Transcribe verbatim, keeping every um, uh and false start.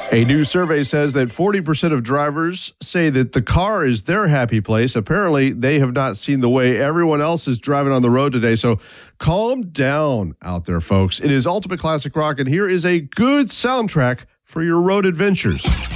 A new survey says that forty percent of drivers say that the car is their happy place. Apparently, they have not seen the way everyone else is driving on the road today. So calm down out there, folks. It is Ultimate Classic Rock, and here is a good soundtrack for your road adventures.